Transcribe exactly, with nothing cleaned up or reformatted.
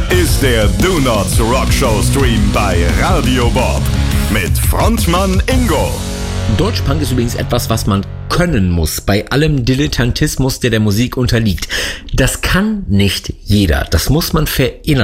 ist der Do Not Rock Show Stream bei Radio Bob mit Frontmann Ingo. Deutschpunk ist übrigens etwas, was man können muss, bei allem Dilettantismus, der der Musik unterliegt. Das kann nicht jeder. Das muss man verinnerlichen.